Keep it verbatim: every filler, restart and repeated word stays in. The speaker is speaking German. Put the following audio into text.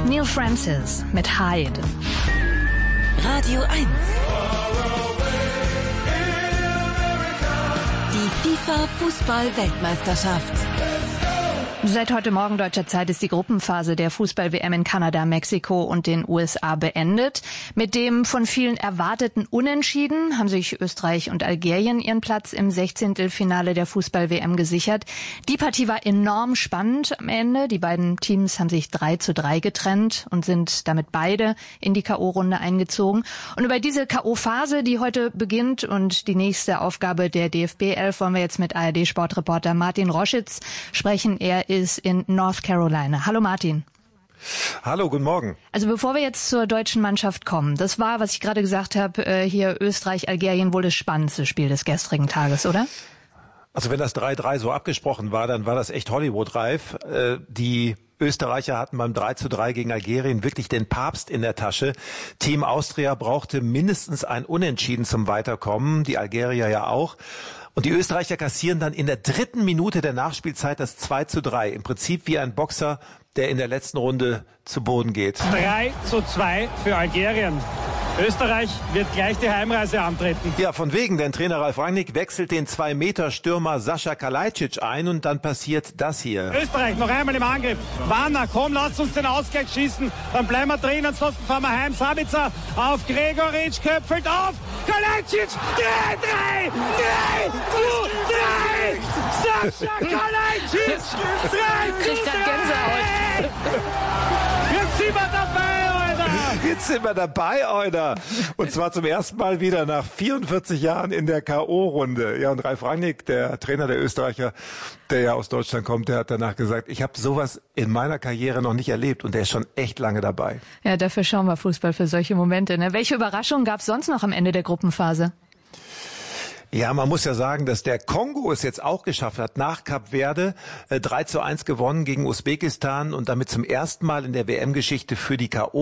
Neil Francis mit Hyde. Radio eins. Die FIFA-Fußball-Weltmeisterschaft. Seit heute Morgen deutscher Zeit ist die Gruppenphase der Fußball-W M in Kanada, Mexiko und den U S A beendet. Mit dem von vielen erwarteten Unentschieden haben sich Österreich und Algerien ihren Platz im Sechzehntelfinale der Fußball-W M gesichert. Die Partie war enorm spannend am Ende. Die beiden Teams haben sich drei zu drei getrennt und sind damit beide in die K O-Runde eingezogen. Und über diese K O-Phase, die heute beginnt und die nächste Aufgabe der D F B elf, wollen wir jetzt mit A R D-Sportreporter Martin Roschitz sprechen. Er ist in North Carolina. Hallo Martin. Hallo, guten Morgen. Also bevor wir jetzt zur deutschen Mannschaft kommen, das war, was ich gerade gesagt habe, hier Österreich-Algerien wohl das spannendste Spiel des gestrigen Tages, oder? Also wenn das drei drei so abgesprochen war, dann war das echt Hollywood-reif. Die Österreicher hatten beim drei zu drei gegen Algerien wirklich den Papst in der Tasche. Team Austria brauchte mindestens ein Unentschieden zum Weiterkommen, die Algerier ja auch. Und die Österreicher kassieren dann in der dritten Minute der Nachspielzeit das zwei zu drei. Im Prinzip wie ein Boxer, der in der letzten Runde zu Boden geht. drei zu zwei für Algerien. Österreich wird gleich die Heimreise antreten. Ja, von wegen, denn Trainer Ralf Rangnick wechselt den zwei Meter Stürmer Sascha Kalajdzic ein und dann passiert das hier. Österreich noch einmal im Angriff. Warner, komm, lasst uns den Ausgleich schießen. Dann bleiben wir drin, ansonsten fahren wir heim. Sabitzer auf Gregoritsch, köpfelt auf. Kalajdzic, drei, drei, drei, zu drei. Sascha Kalajdzic, drei zu drei. Jetzt sind wir dabei, Alter. Jetzt sind wir dabei, Alter. Und zwar zum ersten Mal wieder nach vierundvierzig Jahren in der K O-Runde. Ja, und Ralf Rangnick, der Trainer der Österreicher, der ja aus Deutschland kommt, der hat danach gesagt, ich habe sowas in meiner Karriere noch nicht erlebt und der ist schon echt lange dabei. Ja, dafür schauen wir Fußball für solche Momente. Ne? Welche Überraschungen gab es sonst noch am Ende der Gruppenphase? Ja, man muss ja sagen, dass der Kongo es jetzt auch geschafft hat, nach Kap Verde äh, drei zu eins gewonnen gegen Usbekistan und damit zum ersten Mal in der W M-Geschichte für die K O